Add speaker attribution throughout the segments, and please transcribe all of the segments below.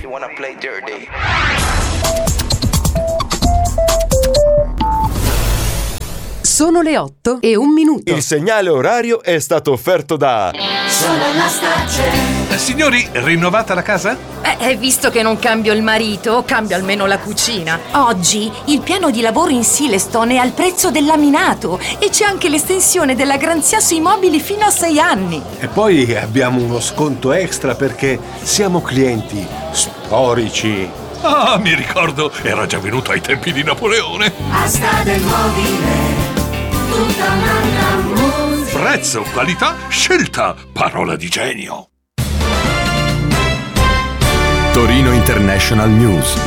Speaker 1: You wanna play dirty?
Speaker 2: Sono le 8:01.
Speaker 3: Il segnale orario è stato offerto da
Speaker 4: Signori, rinnovata la casa?
Speaker 5: Visto che non cambio il marito, cambio almeno la cucina.
Speaker 6: Oggi il piano di lavoro in Silestone è al prezzo del laminato e c'è anche l'estensione della garanzia sui mobili fino a 6 anni.
Speaker 7: E poi abbiamo uno sconto extra perché siamo clienti storici.
Speaker 4: Ah, mi ricordo, era già venuto ai tempi di Napoleone.
Speaker 8: Asta del mobile, tutta un'altra musica.
Speaker 4: Prezzo, qualità, scelta, parola di genio.
Speaker 9: Torino International News.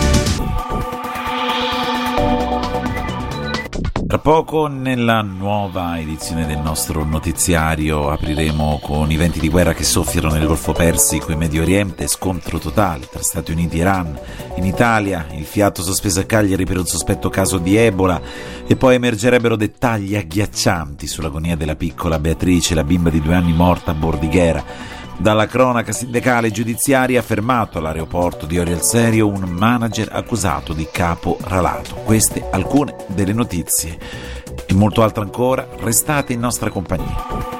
Speaker 10: Tra poco, nella nuova edizione del nostro notiziario, apriremo con i venti di guerra che soffiano nel Golfo Persico e Medio Oriente, scontro totale tra Stati Uniti e Iran. In Italia, il fiato sospeso a Cagliari per un sospetto caso di Ebola, e poi emergerebbero dettagli agghiaccianti sull'agonia della piccola Beatrice, la bimba di 2 anni morta a Bordighera. Dalla cronaca sindacale e giudiziaria, fermato all'aeroporto di Orio al Serio un manager accusato di caporalato. Queste alcune delle notizie e molto altro ancora. Restate in nostra compagnia.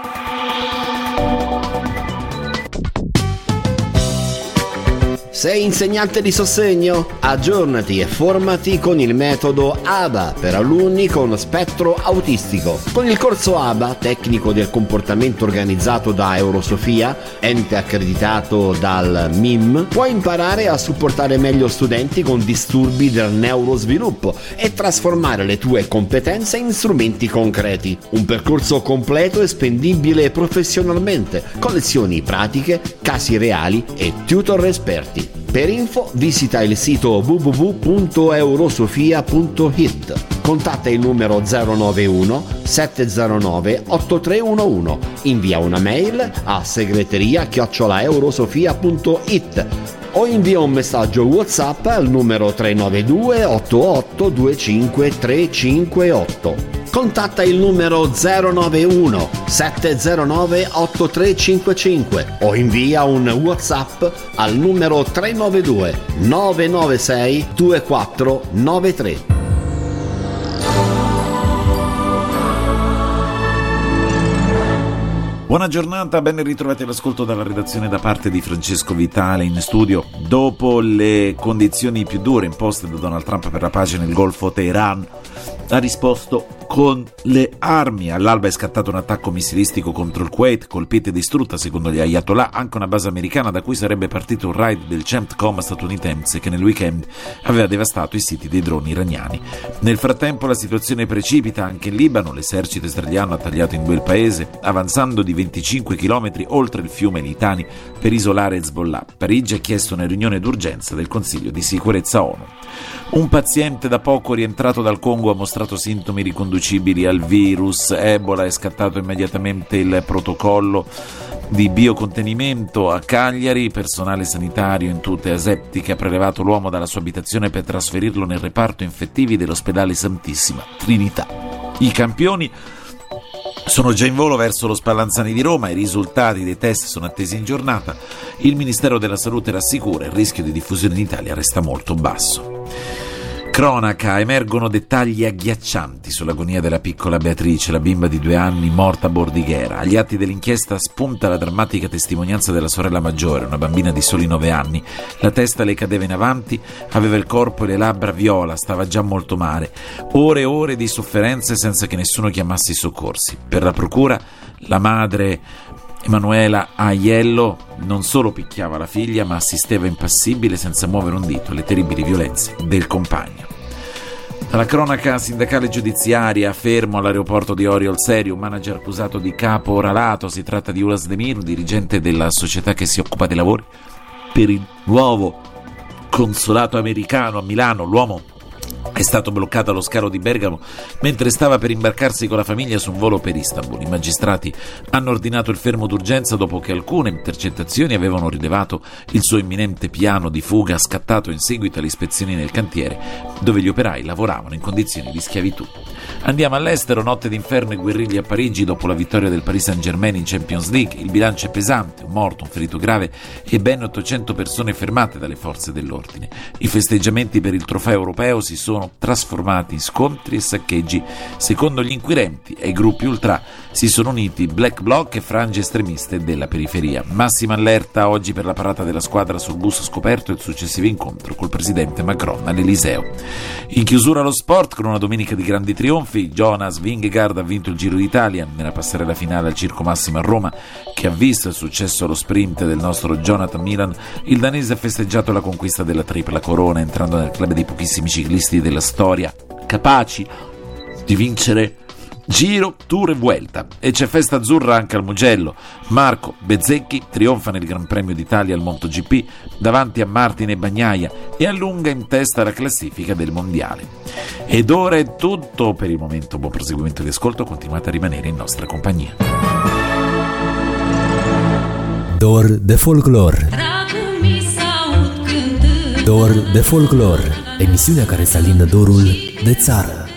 Speaker 11: Sei insegnante di sostegno? Aggiornati e formati con il metodo ABA per alunni con spettro autistico. Con il corso ABA, tecnico del comportamento organizzato da Eurosofia, ente accreditato dal MIM, puoi imparare a supportare meglio studenti con disturbi del neurosviluppo e trasformare le tue competenze in strumenti concreti. Un percorso completo e spendibile professionalmente, con lezioni pratiche, casi reali e tutor esperti. Per info visita il sito www.eurosofia.it. Contatta il numero 091 709 8311. Invia una mail a segreteria@eurosofia.it o invia un messaggio WhatsApp al numero 392 88 25 358. Contatta il numero 091 709 8355 o invia un WhatsApp al numero 392 996 2493.
Speaker 10: Buona giornata, ben ritrovati all'ascolto dalla redazione da parte di Francesco Vitale in studio. Dopo le condizioni più dure imposte da Donald Trump per la pace nel Golfo, Teheran ha risposto con le armi. All'alba è scattato un attacco missilistico contro il Kuwait, colpita e distrutta, secondo gli Ayatollah, anche una base americana da cui sarebbe partito un raid del CENTCOM statunitense che nel weekend aveva devastato i siti dei droni iraniani. Nel frattempo la situazione precipita anche in Libano. L'esercito israeliano ha tagliato in 2 il paese, avanzando di 25 km oltre il fiume Litani per isolare Hezbollah. Parigi ha chiesto una riunione d'urgenza del Consiglio di sicurezza ONU. Un paziente da poco rientrato dal Congo ha mostrato sintomi riconducibili al virus Ebola. È scattato immediatamente il protocollo di biocontenimento a Cagliari. Personale sanitario in tute aseptiche ha prelevato l'uomo dalla sua abitazione per trasferirlo nel reparto infettivi dell'ospedale Santissima Trinità. I campioni sono già in volo verso lo Spallanzani di Roma. I risultati dei test sono attesi in giornata. Il Ministero della Salute rassicura: il rischio di diffusione in Italia resta molto basso. Cronaca, emergono dettagli agghiaccianti sull'agonia della piccola Beatrice, la bimba di 2 anni morta a Bordighera. Agli atti dell'inchiesta spunta la drammatica testimonianza della sorella maggiore, una bambina di soli 9 anni. La testa le cadeva in avanti, aveva il corpo e le labbra viola, stava già molto male. Ore e ore di sofferenze senza che nessuno chiamasse i soccorsi. Per la procura, la madre Emanuela Aiello non solo picchiava la figlia, ma assisteva impassibile senza muovere un dito alle terribili violenze del compagno. Dalla cronaca sindacale e giudiziaria, fermo all'aeroporto di Orio al Serio un manager accusato di caporalato. Si tratta di Ulas Demir, dirigente della società che si occupa dei lavori per il nuovo consolato americano a Milano. L'uomo è stato bloccato allo scalo di Bergamo mentre stava per imbarcarsi con la famiglia su un volo per Istanbul. I magistrati hanno ordinato il fermo d'urgenza dopo che alcune intercettazioni avevano rilevato il suo imminente piano di fuga scattato in seguito alle ispezioni nel cantiere dove gli operai lavoravano in condizioni di schiavitù. Andiamo all'estero, notte d'inferno e guerriglie a Parigi dopo la vittoria del Paris Saint-Germain in Champions League. Il bilancio è pesante, un morto, un ferito grave e ben 800 persone fermate dalle forze dell'ordine. I festeggiamenti per il trofeo europeo si sono trasformati in scontri e saccheggi. Secondo gli inquirenti ai gruppi ultra si sono uniti Black Bloc e frange estremiste della periferia. Massima allerta oggi per la parata della squadra sul bus scoperto e il successivo incontro col presidente Macron all'Eliseo. In chiusura lo sport con una domenica di grandi trionfi. Jonas Vingegaard ha vinto il Giro d'Italia nella passerella finale al Circo Massimo a Roma, che ha visto il successo allo sprint del nostro Jonathan Milan. Il danese ha festeggiato la conquista della tripla corona entrando nel club dei pochissimi ciclisti della storia capaci di vincere Giro, Tour e Vuelta. E c'è festa azzurra anche al Mugello. Marco Bezzecchi trionfa nel Gran Premio d'Italia al MotoGP davanti a Martin e Bagnaia e allunga in testa la classifica del mondiale. Ed ora è tutto per il momento. Buon proseguimento di ascolto, continuate a rimanere in nostra compagnia.
Speaker 1: Dor de folclor. Dor de folclor, emisiunea care să alindă dorul de țară.